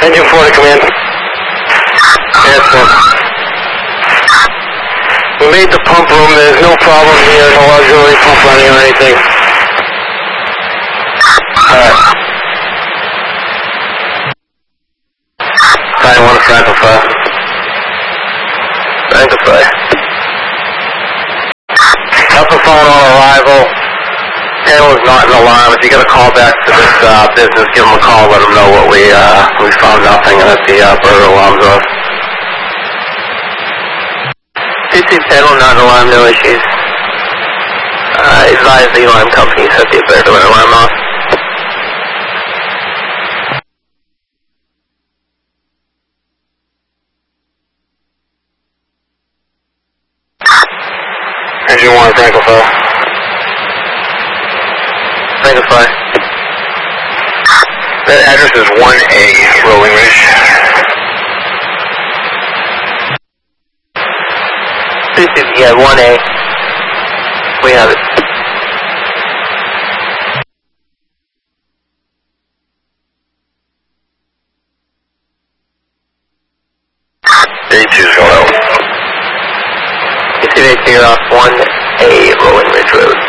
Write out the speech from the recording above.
Engine 4 to command. Yes, sir. We made the pump room. There's no problem here. No auxiliary pump running or anything. Alright. I want to Franklin. Franklin. Alpha phone on arrival. Panel is not an alarm. If you get a call back to this business, give them a call. Let them know what we found nothing and that the burger alarm's off. 2-2 panel, not an alarm, no issues. Advise the alarm company set the burglar alarm off. Engine 1, Franklin. Franklin. That address is 1A, Rolling Ridge. 2-2, yeah, 1A. We have it. A2's going out. 2-2, off 1A, Rolling Ridge Road.